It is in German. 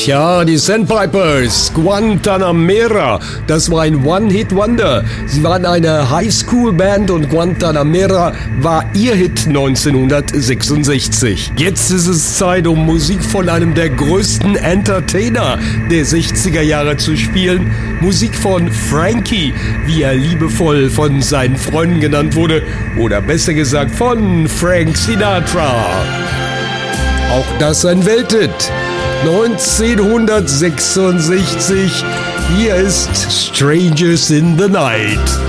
Tja, die Sandpipers, Guantanamera, das war ein One-Hit-Wonder. Sie waren eine Highschool-Band und Guantanamera war ihr Hit 1966. Jetzt ist es Zeit, um Musik von einem der größten Entertainer der 60er Jahre zu spielen. Musik von Frankie, wie er liebevoll von seinen Freunden genannt wurde, oder besser gesagt von Frank Sinatra. Auch das ein Welthit. 1966. Hier ist Strangers in the Night.